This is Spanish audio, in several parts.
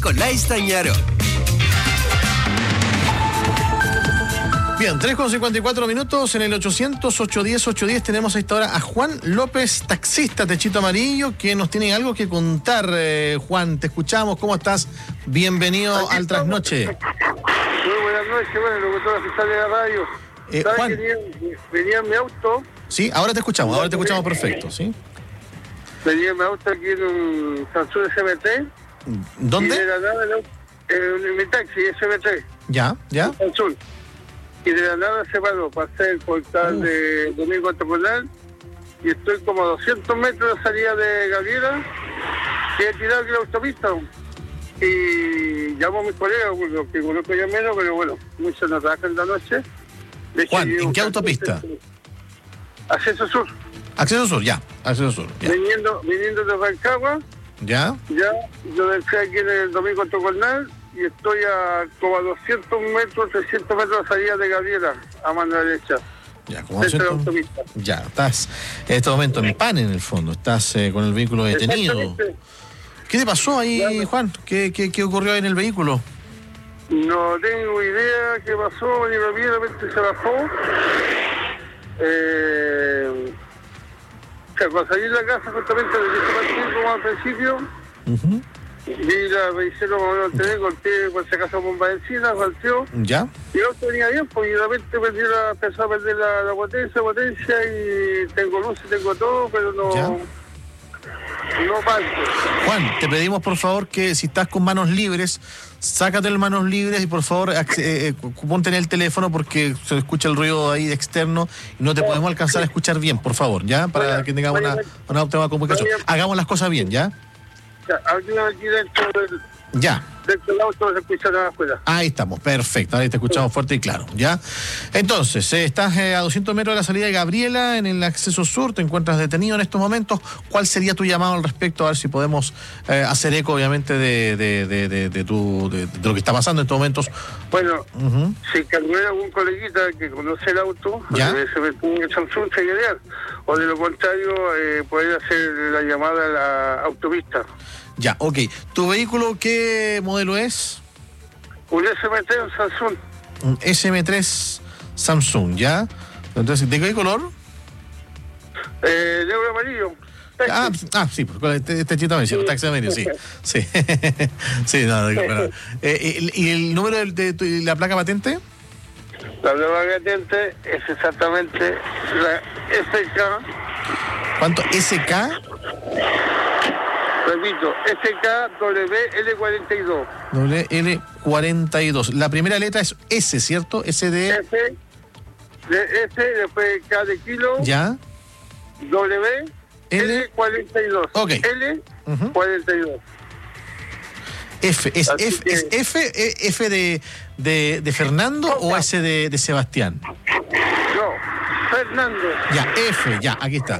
con la Estañaro. Bien, 3:54 en el 800-810-810 tenemos a esta hora a Juan López, taxista Techito Amarillo, que nos tiene algo que contar. Juan, te escuchamos, ¿cómo estás? Bienvenido al Trasnoche. Muy buenas noches, bueno, locutora fiscal de la radio. Juan. Venía en mi auto. Sí, ahora te escuchamos perfecto, ¿sí? Venía en mi auto aquí en un Samsung SMT. ¿Dónde? Y de la nada, en mi taxi SMT. Ya. Samsung. Y de la nada se paró, pasé el portal de Domingo Antoconal y estoy como a 200 metros de la salida de Gabriela, que he tirado aquí la autopista. Y llamo a mis colegas, los que conozco ya menos, pero bueno, muchos no trabajan la noche. Juan, ¿en qué autopista? Acceso Sur. Acceso Sur, ya. Viniendo de Rancagua. Ya, yo dejé aquí en el Domingo Antoconal y estoy a como a 200 metros, 300 metros de la salida de Gabriela, a mano derecha. Ya, como 200. Ya, estás en este momento en pan en el fondo, estás con el vehículo detenido. ¿Qué te pasó ahí, Juan? ¿Qué ocurrió ahí en el vehículo? No tengo idea qué pasó, ni lo vi, de repente se bajó. Cuando salí de la casa, justamente le dije partir como al principio, vi la revisé como lo tenía, golpeé por si acaso bomba de encina, golpeó. ¿Ya? Y el auto venía bien, pues y de repente empezó a perder la potencia y tengo luz y tengo todo, pero no... ¿Ya? No falta. Juan, te pedimos por favor que si estás con manos libres, sácate las manos libres y por favor ponte en el teléfono porque se escucha el ruido ahí externo y no te podemos alcanzar a escuchar bien, por favor, ¿ya? Para que tengamos una óptima comunicación. Hagamos las cosas bien, ¿ya? Aquí dentro del... Ya. Dentro del auto no se escucha nada afuera. Ahí estamos, perfecto, ahí te escuchamos fuerte y claro, ¿ya? Entonces, estás a 200 metros de la salida de Gabriela, en el acceso sur, te encuentras detenido en estos momentos. ¿Cuál sería tu llamado al respecto? A ver si podemos hacer eco, obviamente, de lo que está pasando en estos momentos. Bueno, si calcula algún coleguita que conoce el auto, ¿ya? Se ve en el Samsung, se ideal. O de lo contrario, poder hacer la llamada a la autopista. Ya, ok. ¿Tu vehículo qué modelo es? Un SMT, un Samsung. Un SM3 Samsung, ¿ya? Entonces, ¿de qué color? Negro amarillo. Sí, este chito amarillo, taxi amarillo, sí. Sí, sí, no, bueno. ¿Y el número de la placa patente? La placa patente es exactamente la SK. ¿Cuánto? ¿SK? Repito, SKWL42. WL42. La primera letra es S, ¿cierto? S de... S, después K de kilo. ¿Ya? L42. Ok. L42. F. ¿Es F de Fernando o S de Sebastián? No, Fernando. Ya, F, ya, aquí está.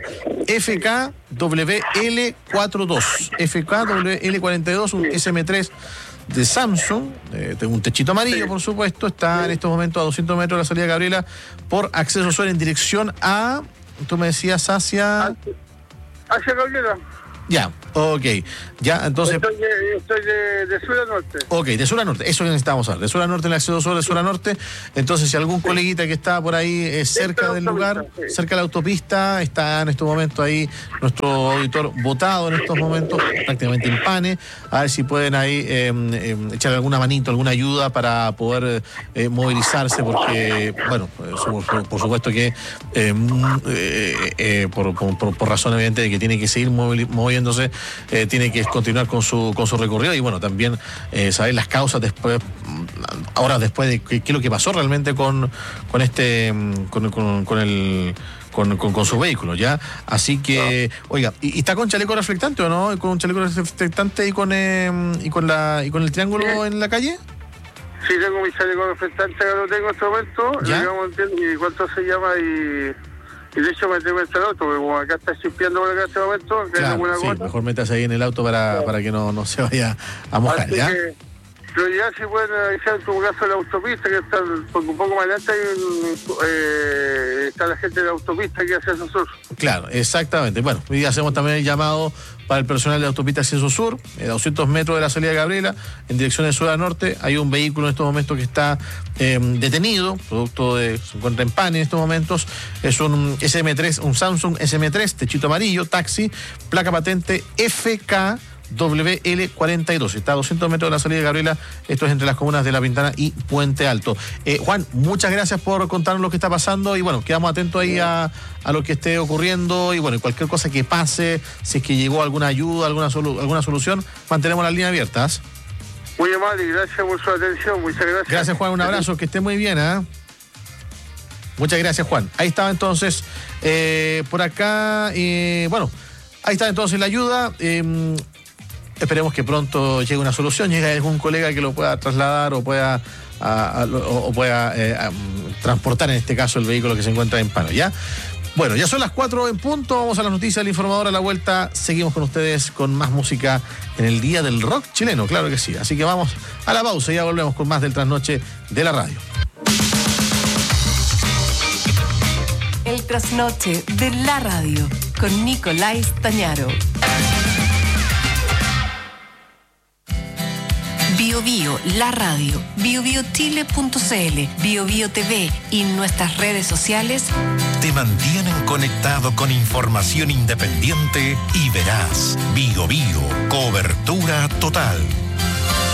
FKWL42. FKWL42, un SM3 de Samsung, tengo un techito amarillo, por supuesto, está en estos momentos a 200 metros de la salida de Gabriela por acceso sur en dirección a, tú me decías, hacia Gabriela. Ya, ok. Ya, entonces... Estoy de sur a norte. Ok, de sur a norte, eso es lo que necesitamos saber. De sur a norte, en el acceso sur, de sur a norte. Entonces, si algún coleguita que está por ahí cerca del lugar, cerca de la autopista, está en estos momentos ahí nuestro auditor votado en estos momentos, prácticamente en pane, a ver si pueden ahí echar alguna manito, alguna ayuda para poder movilizarse, porque, bueno, por supuesto que por razón evidente de que tiene que seguir moviéndose, tiene que continuar con su recorrido y bueno, también saber las causas después, ahora después de qué es lo que pasó realmente con su vehículo, ¿ya? Así que, oiga, ¿y está con chaleco reflectante o no? ¿Con un chaleco reflectante y con el triángulo en la calle? Sí, tengo mi chaleco reflectante, que lo tengo en este momento. ¿Y cuánto se llama? Y de hecho metemos en el auto, porque como acá está chispeando por acá en este momento, claro, sí, mejor metas ahí en el auto para que no se vaya a mojar, así ¿ya? Pero ya si pueden analizar en tu caso la autopista, que está porque un poco más adelante está la gente de la autopista que hace Acceso Sur. Claro, exactamente. Bueno, hoy hacemos también el llamado para el personal de autopista Acceso Sur, 200 metros de la salida de Gabriela, en dirección de sur a norte. Hay un vehículo en estos momentos que está detenido, producto de, se encuentra en pan en estos momentos. Es un SM3, un Samsung SM3, techito amarillo, taxi, placa patente FKWL42. Está a 200 metros de la salida de Gabriela. Esto es entre las comunas de La Pintana y Puente Alto. Juan, muchas gracias por contarnos lo que está pasando y bueno, quedamos atentos ahí a lo que esté ocurriendo y bueno, cualquier cosa que pase, si es que llegó alguna ayuda, alguna solución, mantenemos las líneas abiertas. Muy amable, gracias por su atención, muchas gracias. Gracias, Juan, un abrazo, que esté muy bien, ¿eh? Muchas gracias, Juan. Ahí estaba entonces, por acá, bueno, ahí está entonces la ayuda. Esperemos que pronto llegue una solución, llegue algún colega que lo pueda trasladar o pueda transportar en este caso el vehículo que se encuentra en pano, ¿ya? Bueno, ya son las 4 en punto, vamos a las noticias del informador a la vuelta, seguimos con ustedes con más música en el Día del Rock chileno, claro que sí, así que vamos a la pausa y ya volvemos con más del Trasnoche de la radio. El Trasnoche de la radio con Nicolás Tañaro. Bio Bio, la radio, biobiochile.cl, Bio Bio TV y nuestras redes sociales te mantienen conectado con información independiente y veraz. Bio Bio, cobertura total.